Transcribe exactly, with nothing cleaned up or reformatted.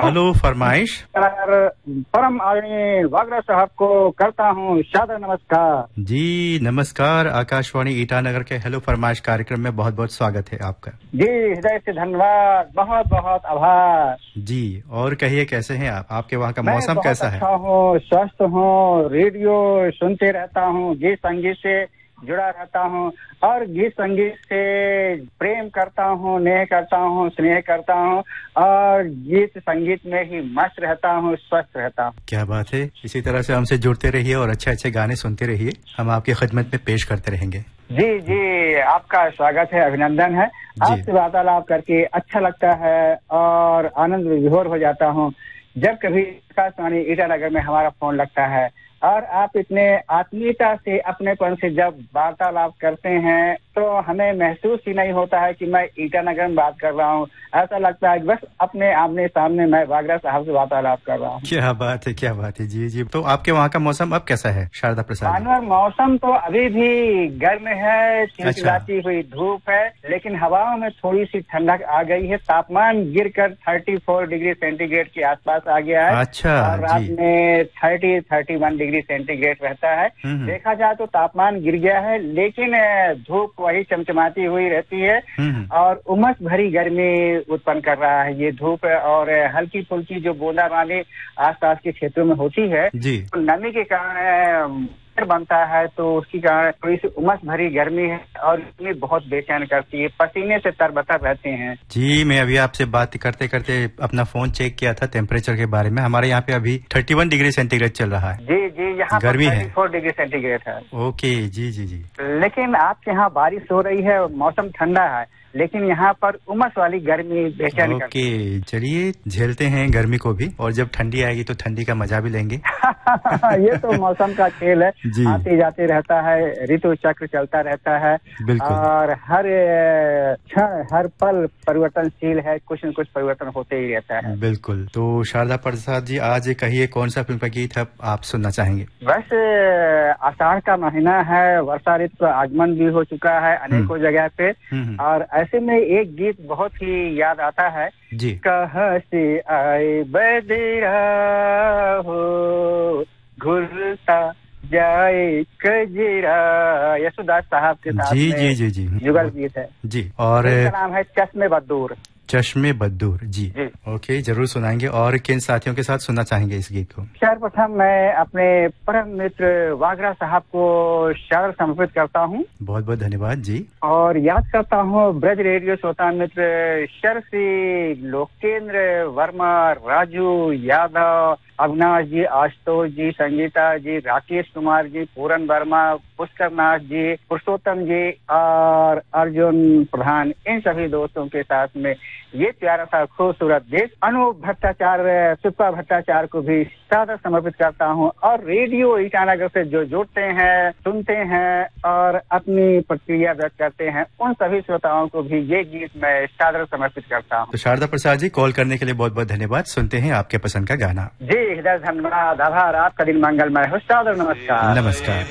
Hello फरमाइश। परम आदरणीय वागरा साहब को करता हूँ सादर नमस्कार। जी नमस्कार। आकाशवाणी ईटानगर के हेलो फरमाइश कार्यक्रम में बहुत बहुत स्वागत है आपका। जी हृदय से धन्यवाद, बहुत बहुत आभार। जी और कहिए कैसे हैं आप, आपके वहाँ का मौसम कैसा है? अच्छा हूँ, स्वस्थ हूँ, रेडियो सुनते रहता हूँ, गीत संगीत से जुड़ा रहता हूँ और गीत संगीत से प्रेम करता हूँ, नेह करता हूँ, स्नेह करता हूँ और गीत संगीत में ही मस्त रहता हूँ, स्वस्थ रहता हूँ। क्या बात है। इसी तरह से हमसे जुड़ते रहिए और अच्छे अच्छे गाने सुनते रहिए, हम आपकी खिदमत में पेश करते रहेंगे। जी जी आपका स्वागत है, अभिनंदन है। आपसे वार्तालाप करके अच्छा लगता है और आनंद विभोर हो जाता हूँ जब कभी आकाशवाणी ईटानगर में हमारा फोन लगता है और आप इतने आत्मीयता से अपनेपन से जब वार्तालाप करते हैं तो हमें महसूस ही नहीं होता है कि मैं ईटानगर में बात कर रहा हूँ। ऐसा लगता है बस अपने आमने सामने मैं वागरा साहब से वार्तालाप कर रहा हूँ। क्या बात है, क्या बात है। जी जी तो आपके वहाँ का मौसम अब कैसा है शारदा प्रसाद? मौसम तो अभी भी गर्म है, चिलचिलाती हुई धूप है, लेकिन हवाओं में थोड़ी सी ठंडक आ गई है। तापमान गिरकर चौंतीस डिग्री सेंटीग्रेड के आसपास आ गया है। अच्छा, और रात में तीस इकतीस डिग्री सेंटीग्रेड रहता है। देखा जाए तो तापमान गिर गया है, लेकिन धूप वही चमचमाती हुई रहती है और उमस भरी गर्मी उत्पन्न कर रहा है ये धूप। और हल्की फुल्की जो बूंदाबांदी आसपास के क्षेत्रों में होती है, तो नमी के कारण बनता है, तो उसकी कारण थोड़ी सी उमस भरी गर्मी है और गर्मी बहुत बेचैन करती है, पसीने से तरबतर रहते हैं। जी मैं अभी आपसे बात करते करते अपना फोन चेक किया था टेम्परेचर के बारे में। हमारे यहाँ पे अभी इकतीस डिग्री सेंटीग्रेड चल रहा है। जी जी यहाँ गर्मी है, चौंतीस डिग्री सेंटीग्रेड है। ओके जी जी जी। लेकिन आपके यहाँ बारिश हो रही है, मौसम ठंडा है, लेकिन यहाँ पर उमस वाली गर्मी बेचैन करती है। ओके चलिए झेलते हैं गर्मी को भी, और जब ठंडी आएगी तो ठंडी का मजा भी लेंगे। ये तो मौसम का खेल है, आते जाते रहता है, ऋतु चक्र चलता रहता है और हर क्षण हर पल परिवर्तनशील है, कुछ न कुछ परिवर्तन होते ही रहता है। बिल्कुल। तो शारदा प्रसाद जी आज कहिए कौन सा फिल्म का गीत आप सुनना चाहेंगे? वैसे आषाढ़ का महीना है, वर्षा ऋतु का आगमन भी हो चुका है अनेकों जगह पे, और ऐसे में एक गीत बहुत ही याद आता है जी। कहाँ से आए बदरा हो घुलता जाए कजरा, यशोदास साहब के साथ जी जी जी जी युगल गीत है जी। और नाम है चश्मे बदूर। चश्मे बद्दूर जी, जी ओके जरूर सुनाएंगे। और किन साथियों के साथ सुनना चाहेंगे इस गीत को? सर्वप्रथम मैं अपने परम मित्र वागरा साहब को शायर समर्पित करता हूँ। बहुत बहुत धन्यवाद जी। और याद करता हूँ ब्रज रेडियो श्रोता मित्र शर्षी लोकेंद्र वर्मा, राजू यादव, अविनाश जी, आशुतोष जी, संगीता जी, राकेश कुमार जी, पूरन वर्मा, पुष्कर नाथ जी, पुरुषोत्तम जी और अर्जुन प्रधान, इन सभी दोस्तों के साथ में ये प्यारा सा खूबसूरत गीत अनूप भट्टाचार्य, सुप्पा भट्टाचार्य को भी सादर समर्पित करता हूँ। और रेडियो ईटानगर से जो जुड़ते हैं, सुनते हैं और अपनी प्रतिक्रिया व्यक्त करते हैं, उन सभी श्रोताओं को भी ये गीत मैं सादर समर्पित करता हूँ। तो शारदा प्रसाद जी कॉल करने के लिए बहुत बहुत धन्यवाद। सुनते हैं आपके पसंद का गाना। जी हृदय धन्यवाद, आभार, आपका दिन मंगलमय हो। सादर नमस्कार। नमस्कार।